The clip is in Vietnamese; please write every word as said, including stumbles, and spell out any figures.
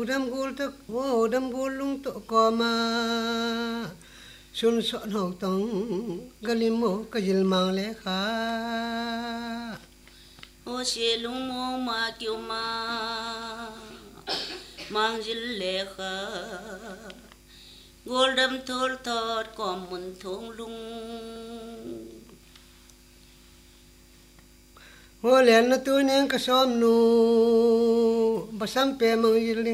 đam gul tak wo đam gul lung to ko ma sun so no tong galimo kajil mang le kha ô xe lung mô mà kiều mà mang dil lệ khá gol đâm thol thọt có mun thong lung wo len na tu neng ka som nu basam pe mang yil